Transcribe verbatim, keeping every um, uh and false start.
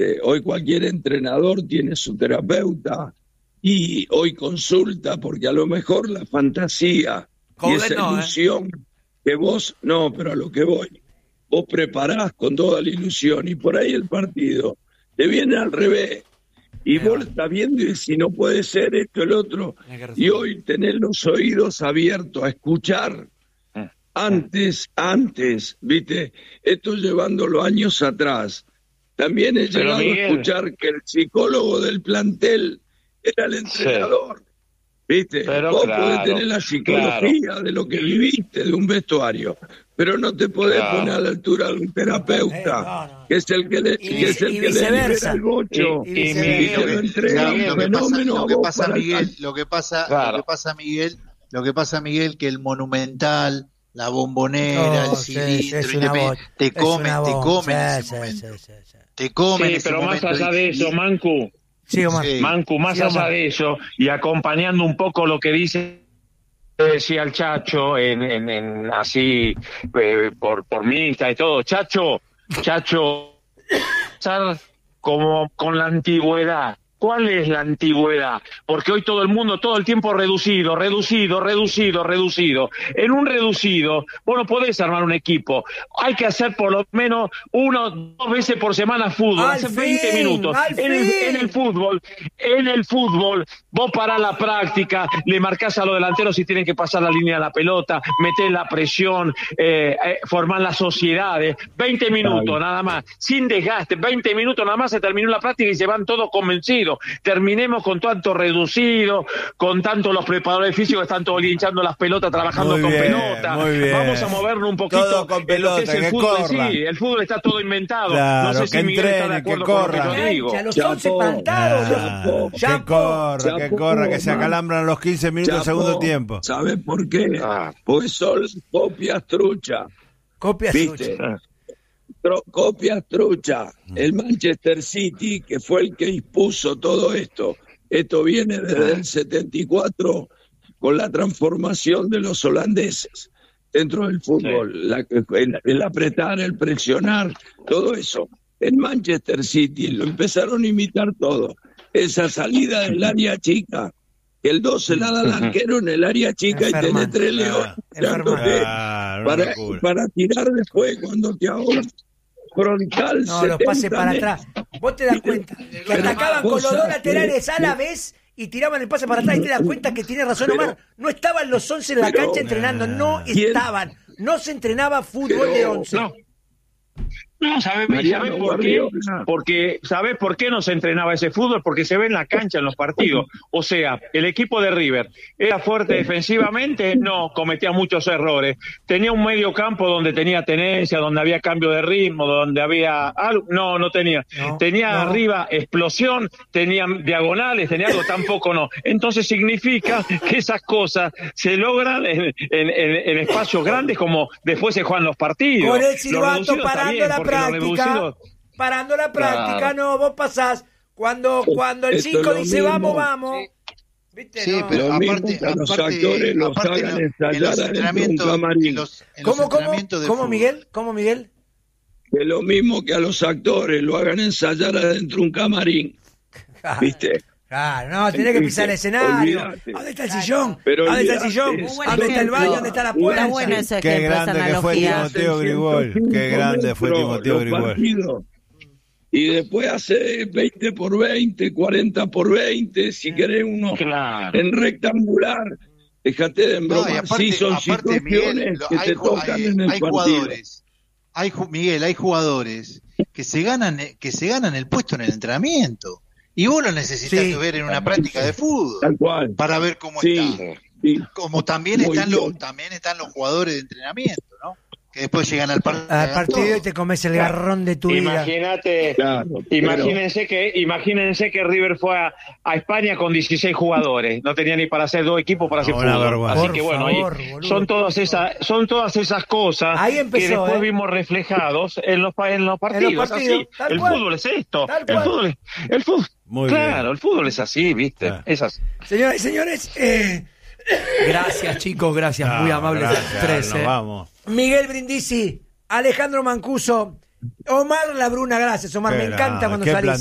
Eh, hoy cualquier entrenador tiene su terapeuta y hoy consulta, porque a lo mejor la fantasía y esa no, ilusión ¿eh? que vos, no, pero a lo que voy, vos preparás con toda la ilusión y por ahí el partido te viene al revés. Y vos lo estás viendo y si no puede ser esto, el otro. Y hoy tener los oídos abiertos a escuchar. Antes, antes, viste, esto llevándolo años atrás. También he Pero, llegado Miguel, a escuchar que el psicólogo del plantel era el entrenador. Sí. ¿Viste? Pero vos claro, podés tener la psicología claro. de lo que viviste, de un vestuario, pero no te podés claro. poner a la altura de un terapeuta, eh, no, no. que es el que le, que es el que le libera el bocho y, y, y, y te lo entrega un fenómeno. Lo que pasa, Miguel, lo que pasa, claro. lo que pasa, Miguel, lo que pasa, Miguel, que el Monumental, la Bombonera, oh, el cilindro, sí, sí, te comen, te comen en ese sí, momento. Sí, sí, sí. Te comen sí, ese pero momento. Más allá de eso, Mancu. Sí, Omar. Mancu, más sí, allá Omar. de eso, y acompañando un poco lo que dice decía el Chacho, en, en, en así, eh, por, por mi Insta y todo, Chacho, Chacho, como con la antigüedad. ¿Cuál es la antigüedad? Porque hoy todo el mundo, todo el tiempo reducido, reducido, reducido, reducido. En un reducido, vos no podés armar un equipo. Hay que hacer por lo menos uno, dos veces por semana fútbol, al hace fin, veinte minutos. En el, en el fútbol, en el fútbol, vos parás la práctica, le marcás a los delanteros si tienen que pasar la línea de la pelota, metés la presión, eh, eh, formar las sociedades. veinte minutos nada más, sin desgaste, veinte minutos nada más se terminó la práctica y se van todos convencidos. Terminemos con tanto reducido, con tanto los preparadores físicos están todos hinchando las pelotas, trabajando muy con bien, pelota. Vamos a movernos un poquito todo con pelota, en lo que es el que fútbol. corra. Sí, el fútbol está todo inventado. Claro, no sé si que Miguel entrene, está de acuerdo que con corra. lo que yo digo. Ya los once plantados. Ah, que corra, que corra, que se acalambran los quince minutos del segundo tiempo. ¿Sabes por qué? Ah. Porque son copias trucha. Copias ¿viste? trucha. Tro- copias trucha. El Manchester City, que fue el que impuso todo esto. Esto viene desde el setenta y cuatro con la transformación de los holandeses dentro del fútbol, sí. la, el, el apretar, el presionar, todo eso. En Manchester City lo empezaron a imitar todo. Esa salida del área chica, que el dos se la da al arquero en el área chica Enferman. y tiene tres leones. Ah, para, para tirar después cuando te ahogas. Frontal, no, los pases para atrás. Vos te das cuenta que atacaban con los dos laterales a la vez y tiraban el pase para atrás y te das cuenta que tiene razón Omar. No estaban los once en la pero, cancha entrenando, no estaban. No se entrenaba fútbol pero, de once. No. No, ¿sabes ¿sabe por qué? Porque, ¿sabes por qué no se entrenaba ese fútbol? Porque se ve en la cancha, en los partidos. O sea, el equipo de River era fuerte defensivamente, no, cometía muchos errores. Tenía un medio campo donde tenía tenencia, donde había cambio de ritmo, donde había algo. No, no tenía. No, tenía no. arriba explosión, tenía diagonales, tenía algo, tampoco no. Entonces significa que esas cosas se logran en, en, en, en espacios grandes como después se juegan los partidos. Con el silbato parando la práctica, parando la práctica, claro. no, vos pasás cuando cuando el cinco dice mismo. vamos, vamos. Sí. ¿Viste? Sí, no. pero lo aparte, aparte, los actores los aparte hagan en los entrenamientos, en los, en ¿Cómo, los cómo, de cómo, Miguel? ¿Cómo, Miguel? Que lo mismo que a los actores lo hagan ensayar adentro de un camarín, ¿viste? Claro, no, tenés que pisar el escenario. Olvidate. ¿Dónde está el sillón? Pero ¿Dónde está el sillón? ¿Dónde está el baño? ¿Dónde está la puerta? Bueno ese Qué ejemplo, grande esa que fue analogía. Timoteo Grigol. Qué grande fue Timoteo Grigol. Y después hace veinte por veinte, cuarenta por veinte, si querés uno claro. en rectangular. Déjate de embromar. No, sí, son aparte, situaciones Miguel, que hay, te tocan hay, en el hay partido. Jugadores, hay, Miguel, hay jugadores que se ganan que se ganan el puesto en el entrenamiento. Y vos lo necesitas sí, ver en una práctica de fútbol tal cual. Para ver cómo sí, está. Sí. Como también están, los, también están los jugadores de entrenamiento, ¿no? Que después llegan al, par al partido y te comes el garrón de tu Imagínate, vida. Claro, imagínense que imagínense que River fue a, a España con dieciséis jugadores, no tenía ni para hacer dos equipos para hacer no, fútbol. Así Por que bueno, favor, ahí, son todas esas son todas esas cosas ahí empezó, que después ¿eh? vimos reflejados en los en los partidos. En los partidos así. El cual. fútbol es esto, tal el cual. fútbol es, el fútbol. Muy claro, bien. el fútbol es así, ¿viste? Ah. Es así. Señoras y señores, eh... gracias chicos, gracias, no, muy amables gracias, tres. Nos eh. vamos. Miguel Brindisi, Alejandro Mancuso Omar Labruna, gracias, Omar. Qué Me encanta grande, cuando qué salís.